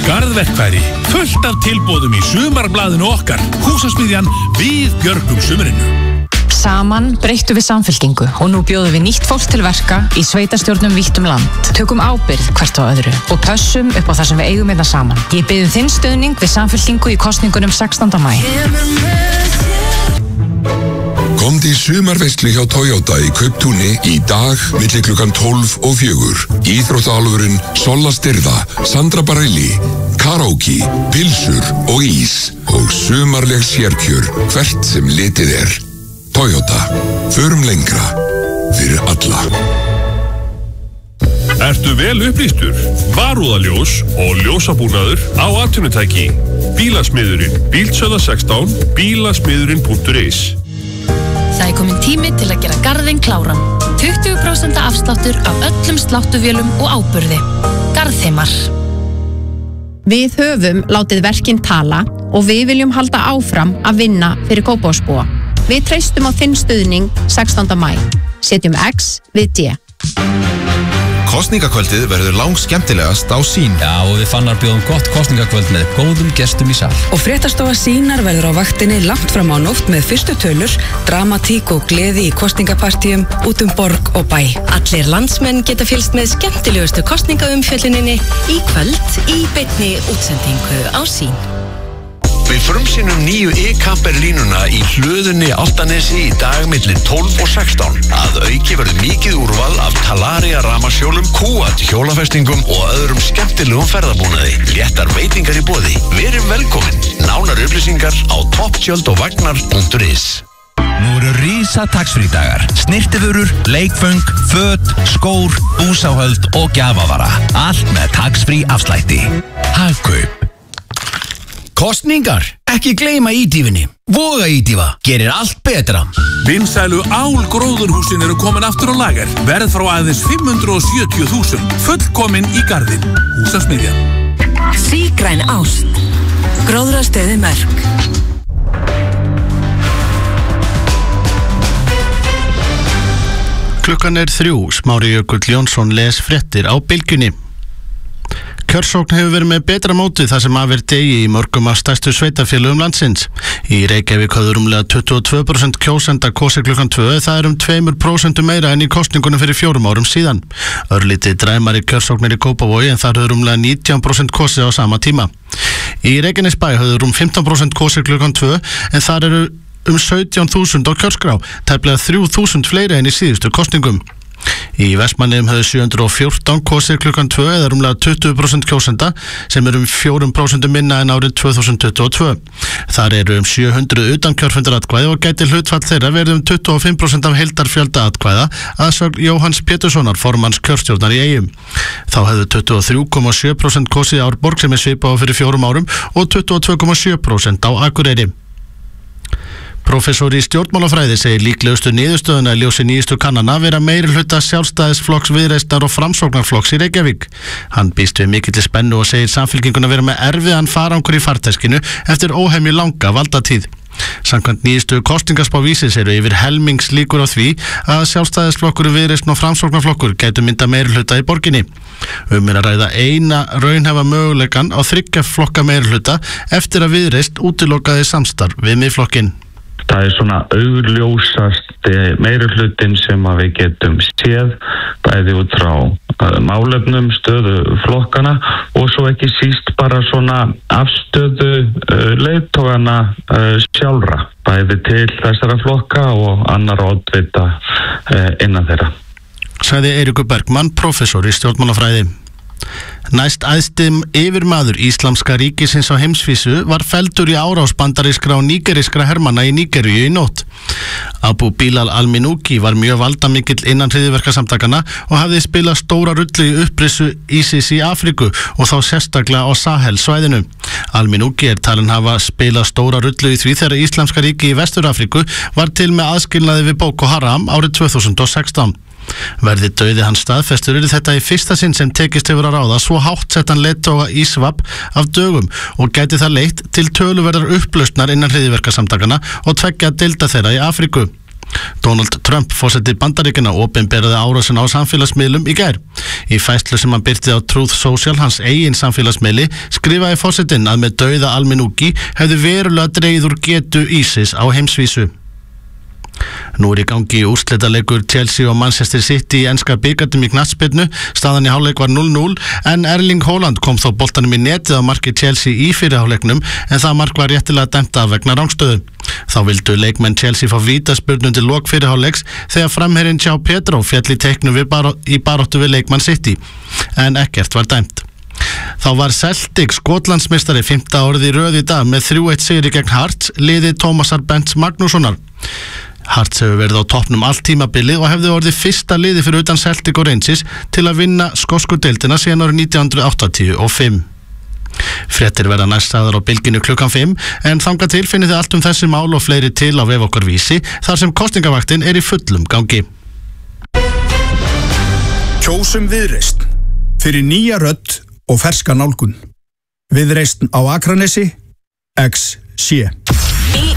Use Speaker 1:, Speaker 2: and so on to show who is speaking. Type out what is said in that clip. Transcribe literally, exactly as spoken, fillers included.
Speaker 1: Garðverkfæri, fullt af tilboðum í sumarblaðinu okkar. Húsasmiðjan, við björgum sumrinu.
Speaker 2: Saman breyttum við samfylkingu og nú bjóðum við nýtt fólk til verka í sveitarstjórnum vítt um land. Tökum ábyrgð hvert á öðru og pössum upp á það sem við eigum hérna saman. Ég bið um þinn stuðning við samfylkingu í kosningunum sextánda maí.
Speaker 3: Komdu í sumarveislu hjá Toyota í Kauptúni í dag milli klukkan tólf og fjögur. Íþróttaálfurinn Solla Styrða, Sandra Bareilly, karaoke, pilsur og ís og sumarleg sérkjör hvert sem litið er. Toyota. Förum lengra. Fyrir alla.
Speaker 1: Ertu vel upplýstur? Varúðaljós og ljósabúnaður á atvinnutæki. Bílasmiðurinn, Bílsöða sextán, bílasmiðurinn punktur is.
Speaker 4: Það er komin tími til að gera garðinn kláran. tuttugu prósent afsláttur af öllum sláttuvélum og áburði. Garðheimar.
Speaker 5: Við höfum látið verkin tala og við viljum halda áfram að vinna fyrir Kópavogsbúa. Við treystum á þinn stuðning sextánda maí. Setjum X við D.
Speaker 6: Kosningakvöldið verður langskemmtilegast á Sýn.
Speaker 7: Já, og við Fannar bjóðum gott kosningakvöld með góðum gestum í sal.
Speaker 8: Og fréttastofa Sýnar verður á vaktinni langt fram á nótt með fyrstu tölur, dramatík og gleði í kosningapartíum út um borg og bæ.
Speaker 4: Allir landsmenn geta fylgst með skemmtilegustu kosningaumfjölluninni í kvöld í beinni útsendingu á Sýn.
Speaker 9: Við frumsýnum nýju e-kamper línuna í hlöðunni Álftanesi í dag milli tólf og sextán. Að auki verður mikið úrval af Talaria rafmagnshjólum, Kuat hjólafestingum og öðrum skemmtilegum ferðabúnaði. Léttar veitingar í boði. Verið velkomin. Nánar upplýsingar á topptjöld og vagnar punktur is.
Speaker 10: Nú eru rísa taxfrí-dagar. Snirtiförur, leikföng, föt, skór, búsáhöld og gjafavara. Allt með taxfrí afslætti. Hagkaup.
Speaker 11: Kosningar, ekki gleyma ídýfinni. Voga ídýfa, gerir allt betra.
Speaker 1: Vinsælu álgróðurhúsin eru komin aftur á lager. Verð frá aðeins fimm hundruð og sjötíu þúsund. Fullkomin í garðinn. Húsasmiðjan.
Speaker 4: Sígræn ást. Gróðrastöði Mörk.
Speaker 12: Klukkan er þrjú. Smári Jökull Jónsson les fréttir á Bylgjunni. Kjörsókn hefur verið með betra móti þar sem afir degi í mörgum af stærstu sveitarfélögum landsins. Í Reykjavík höfðu rúmlega tuttugu og tvö prósent kjósenda kosið klukkan tvö, það er um tvö prósent meira enn í kosningunum fyrir fjórum árum síðan. Örlítið dræmari kjörsóknir í Kópavogi en þar höfðu rúmlega nítján prósent kosið á sama tíma. Í Reykjanesbæ höfðu rúm fimmtán prósent kosið klukkan tvö en þar eru um sautján þúsund á kjörskrá, tæplega þrjú þúsund fleiri enn í síðustu kosningum. Í Vestmannaeyjum höfðu sjö hundruð og fjórtán kosið klukkan tvö eða rúmlega tuttugu prósent kjósenda sem eru um fjórum prósent minna en árið tvö þúsund tuttugu og tvö. Þar eru um sjö hundruð utan kjörfundaratkvæði og gæti hlutfall þeirra verið um tuttugu og fimm prósent af heildarfjölda atkvæða að sögn Jóhanns Péturssonar, formanns kjörstjórnar í Eyjum. Þá höfðu tuttugu og þrjú komma sjö prósent kosið í Árborg sem er svipað á fyrir fjórum árum og tuttugu og tvö komma sjö prósent á Akureyri. Prófessor í stjórnmálafræði segir líklegustu niðurstöðuna í ljósi nýjustu kannana vera meiri hluta Sjálfstæðisflokks, Viðreisnar og Framsóknarflokks í Reykjavík. Hann býst við mikilli spennu og segir Samfylkinguna vera með erfiðan farangur í farteskinu eftir óhemju langa valdatíð. Samkvæmt nýjustu kosningaspá Vísis eru yfir helmings líkur á því að Sjálfstæðisflokkur, Viðreisn og Framsóknarflokkur gætu mynda meiri hluta í borginni. Um er að ræða eina raunhæfa möguleikan á þriggja flokka meiri hluta eftir að Viðreisn útilokaði samstarf við Miðflokkinn.
Speaker 13: Það er svona augljósast meirihlutin sem að við getum séð bæði út frá uh, málefnum, stöðu flokkana og svo ekki síst bara svona afstöðu uh, leiðtogana uh, sjálfra bæði til þessara flokka og annarra oddvita uh, innan þeirra.
Speaker 12: Sagði Eiríkur Bergmann, prófessor í stjórnmálafræði. Næst æðstum yfirmaður Íslamska ríkisins á heimsvísu var felldur í árás bandarískra og nígeriskra hermanna í Nígeríu í nótt. Abu Bilal al-Minuki var mjög valdamikill innan hryðjuverkasamtakana og hafði spilað stóra rullu í upprissu ISIS í Afríku og þá sérstaklega á Sahel svæðinu. Al-Minuki er talinn hafa spilað stóra rullu í því þegar Íslamska ríki í Vestur-Afríku var til með aðskilnaði við Boko Haram árið tvö þúsund og sextán. Verði dauði hans staðfestur er þetta í fyrsta sinn sem tekist hefur að ráða svo hátt settan leiðtoga ISWAP af dögum og gæti það leitt til töluverðar upplausnar innan hryðjuverkasamtakana og tveggja deilda þeirra í Afríku. Donald Trump, forseti Bandaríkjanna, opinberaði árásin á samfélagsmiðlum í gær. Í færslu sem hann birti á Truth Social, hans eigin samfélagsmiðli, skrifaði forsetinn að með dauða al-Minouki hefði verulega dregið úr getu ISIS á heimsvísu. Nú er í gangi úrslitaleikur Chelsea og Manchester City í enska bikarnum í knattspyrnu. Staðan í hálfleik var núll núll en Erling Haaland kom þó boltanum í netið á marki Chelsea í fyrri hálfleiknum en það mark var réttilega dæmt af vegna rangstöðu. Þá vildu leikmenn Chelsea fá vítaspyrnu til lok fyrri hálfleiks þegar framherinn João Pedro féll í teiknu við baró- í baráttu við leikmann City en ekkert var dæmt. Þá var Celtic Skotlandsmeistari fimmta árið í röð í dag með þrjú eitt sigri gegn Hearts, liði Tómasar Bents Magnússonar. Hearts hefur verið á toppnum allt tímabilið og hefði orðið fyrsta liði fyrir utan Celtic og Rangers til að vinna skosku deildina síðan árið nítján hundruð áttatíu og fimm. Fréttir verða næst sagðar á Bylgjunni klukkan fimm en þangað til finnið þið allt um þessi mál og fleiri til á vef okkar Vísi þar sem kosningavaktin er í fullum gangi.
Speaker 14: Kjósum Viðreisn fyrir nýja rödd og ferska nálgun. Viðreisn á Akranesi X C.